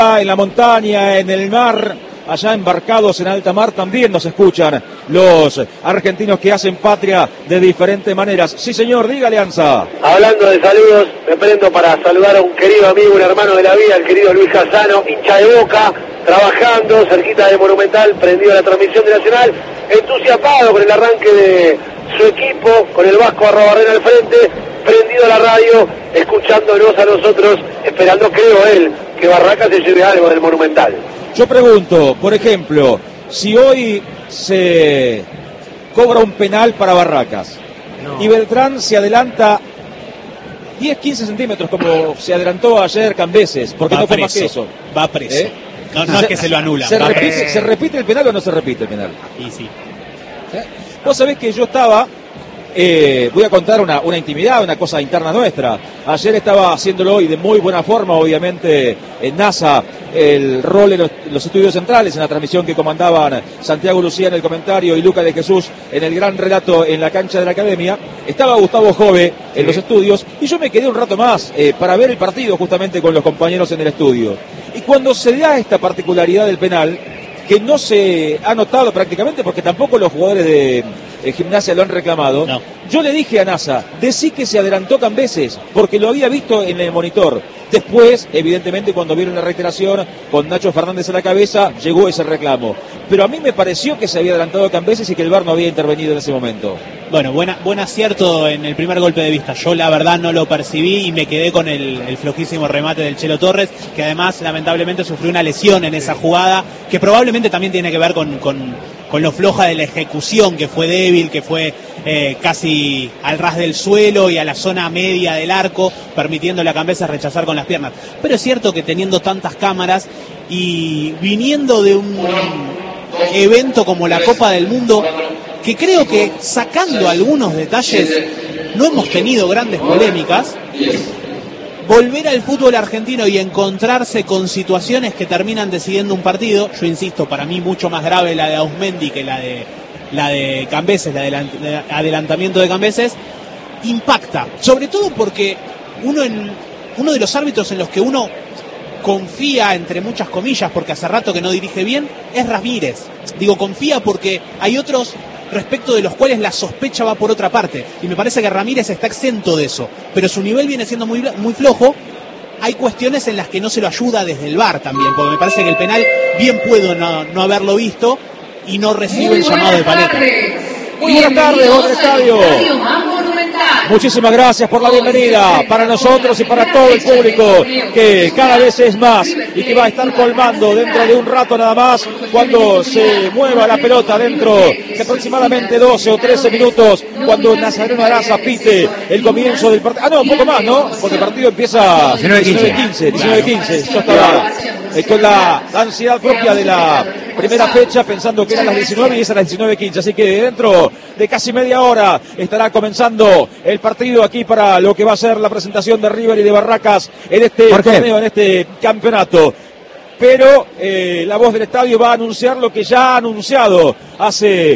En la montaña, en el mar, allá embarcados en alta mar, también nos escuchan los argentinos que hacen patria de diferentes maneras. Sí, señor, diga, Alianza. Hablando de saludos, me prendo para saludar a un querido amigo, un hermano de la vida, el querido Luis Casano, hincha de Boca, trabajando cerquita de Monumental, prendido a la transmisión de Nacional, entusiasmado con el arranque de su equipo, con el Vasco Arrobarrena al frente, prendido a la radio, escuchándonos a nosotros, esperando, creo él, que Barracas se lleve algo del Monumental. Yo pregunto, por ejemplo, si hoy se cobra un penal para Barracas y Beltrán se adelanta 10-15 centímetros como se adelantó ayer Cambeses, porque no fue más que eso. Va preso. No es que se lo anula. ¿Se repite el penal o no se repite el penal? Y sí. Vos sabés que yo estaba... voy a contar una intimidad, una cosa interna nuestra. Ayer estaba haciéndolo y de muy buena forma, obviamente, en NASA, el rol en los estudios centrales, en la transmisión que comandaban Santiago Lucía en el comentario y Luca de Jesús en el gran relato en la cancha de la academia. Estaba Gustavo Jove en los estudios y yo me quedé un rato más para ver el partido justamente con los compañeros en el estudio. Y cuando se da esta particularidad del penal, que no se ha notado prácticamente porque tampoco los jugadores de Gimnasia lo han reclamado. No. Yo le dije a NASA, decí que se adelantó Cambeses, porque lo había visto en el monitor. Después, evidentemente, cuando vieron la reiteración con Nacho Fernández a la cabeza, llegó ese reclamo. Pero a mí me pareció que se había adelantado Cambeses y que el VAR no había intervenido en ese momento. Bueno, buen acierto en el primer golpe de vista. Yo la verdad no lo percibí y me quedé con el flojísimo remate del Chelo Torres, que además lamentablemente sufrió una lesión en esa jugada, que probablemente también tiene que ver con lo floja de la ejecución, que fue débil, que fue casi al ras del suelo y a la zona media del arco, permitiéndole a Cambeses rechazar con las piernas. Pero es cierto que teniendo tantas cámaras y viniendo de un evento como la Copa del Mundo, que creo que sacando algunos detalles no hemos tenido grandes polémicas, volver al fútbol argentino y encontrarse con situaciones que terminan decidiendo un partido, yo insisto, para mí mucho más grave la de Auzmendi que la de Cambeses, la de adelantamiento de Cambeses, impacta, sobre todo porque uno de los árbitros en los que uno confía, entre muchas comillas, porque hace rato que no dirige bien, es Ramírez. Digo confía porque hay otros respecto de los cuales la sospecha va por otra parte, y me parece que Ramírez está exento de eso, pero su nivel viene siendo muy flojo. Hay cuestiones en las que no se lo ayuda desde el VAR también, porque me parece que el penal bien puedo no haberlo visto y no recibe el llamado de paleta. Muy buenas tardes, Otro Estadio. Muchísimas gracias por la bienvenida para nosotros y para todo el público, que cada vez es más y que va a estar colmando dentro de un rato nada más, cuando se mueva la pelota dentro de aproximadamente 12 o 13 minutos, cuando Nazareno Araza pite el comienzo del partido. No, un poco más, ¿no? Porque el partido empieza 19:15. Yo estaba con la ansiedad propia de la primera fecha, pensando que eran las 19 y es a las 19:15, así que dentro de casi media hora estará comenzando el partido aquí para lo que va a ser la presentación de River y de Barracas en este torneo, en este campeonato. Pero la voz del estadio va a anunciar lo que ya ha anunciado hace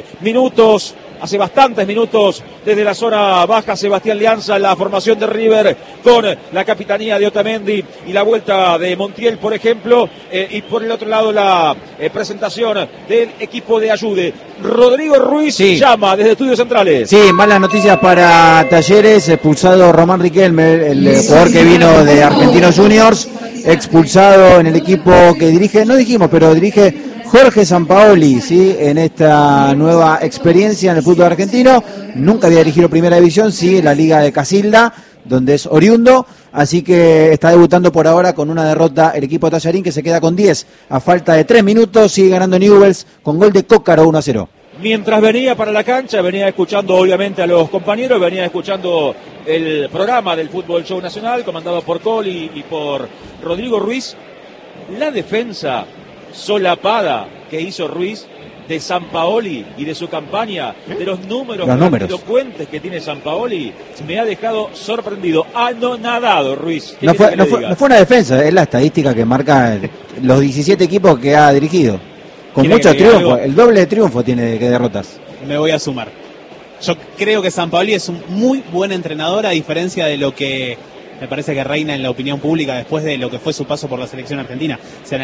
bastantes minutos, desde la zona baja, Sebastián Lianza, la formación de River con la capitanía de Otamendi y la vuelta de Montiel, por ejemplo, y por el otro lado la presentación del equipo de Ayude. Rodrigo Ruiz llama desde Estudios Centrales. Sí, malas noticias para Talleres, expulsado Román Riquelme, el jugador que vino de Argentinos Juniors, expulsado en el equipo que dirige, no dijimos, pero dirige Jorge Sampaoli, ¿sí? En esta nueva experiencia en el fútbol argentino. Nunca había dirigido Primera División, sí, en la Liga de Casilda, donde es oriundo, así que está debutando por ahora con una derrota el equipo Tallarín, que se queda con 10 a falta de 3 minutos, sigue ganando Newell's con gol de Cócaro 1-0. Mientras venía para la cancha, venía escuchando obviamente a los compañeros, venía escuchando el programa del Fútbol Show Nacional, comandado por Coli y por Rodrigo Ruiz. La defensa solapada que hizo Ruiz de Sampaoli y de su campaña, de los números elocuentes que tiene Sampaoli, me ha dejado sorprendido, anonadado Ruiz. No fue una defensa, es la estadística que marca los 17 equipos que ha dirigido. Con mucho triunfo, el doble de triunfo tiene que derrotas. Me voy a sumar. Yo creo que Sampaoli es un muy buen entrenador, a diferencia de lo que me parece que reina en la opinión pública después de lo que fue su paso por la selección argentina.